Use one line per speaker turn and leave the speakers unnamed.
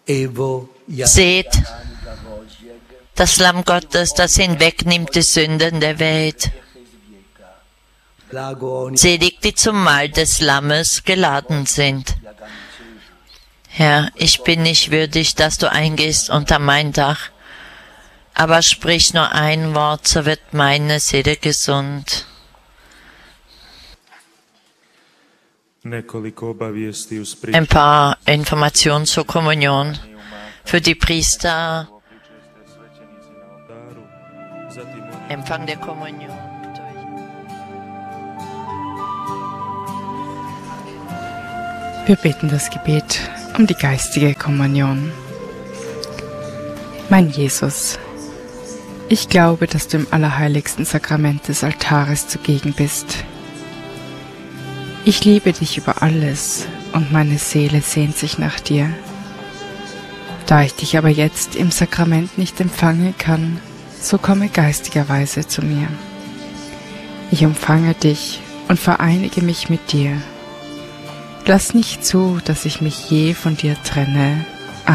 Seht, das Lamm Gottes, das hinwegnimmt die Sünden der Welt. Selig, die zum Mahl des Lammes geladen sind. Herr, ich bin nicht würdig, dass du eingehst unter mein Dach, aber sprich nur ein Wort, so wird meine Seele gesund. Ein paar Informationen zur Kommunion für die Priester. Empfang der Kommunion.
Wir beten das Gebet um die geistige Kommunion. Mein Jesus, ich glaube, dass du im allerheiligsten Sakrament des Altares zugegen bist. Ich liebe dich über alles und meine Seele sehnt sich nach dir. Da ich dich aber jetzt im Sakrament nicht empfangen kann, so komme geistigerweise zu mir. Ich umfange dich und vereinige mich mit dir. Lass nicht zu, dass ich mich je von dir trenne